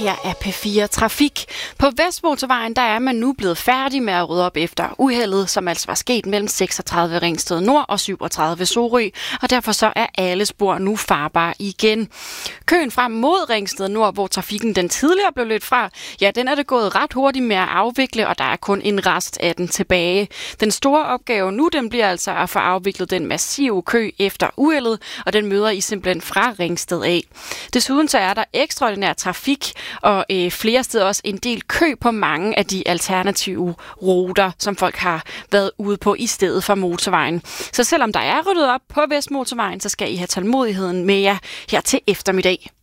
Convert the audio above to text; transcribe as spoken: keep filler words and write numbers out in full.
her er P fire Trafik. På Vestmotorvejen der er man nu blevet færdig med at rydde op efter uheldet, som altså var sket mellem seksogtredive Ringsted Nord og syvogtredive Sorø, og derfor så er alle spor nu farbare igen. Køen frem mod Ringsted Nord, hvor trafikken den tidligere blev løbet fra, ja, den er det gået ret hurtigt med at afvikle, og der er kun en rest af den tilbage. Den store opgave nu, den bliver altså at få afviklet den massive kø efter uheldet, og den møder I simpelthen fra Ringsted af. Desuden så er der ekstraordinær trafik, og øh, flere steder også en del kø på mange af de alternative ruter, som folk har været ude på i stedet for motorvejen. Så selvom der er ryddet op på Vestmotorvejen, så skal I have tålmodigheden med jer her til eftermiddag.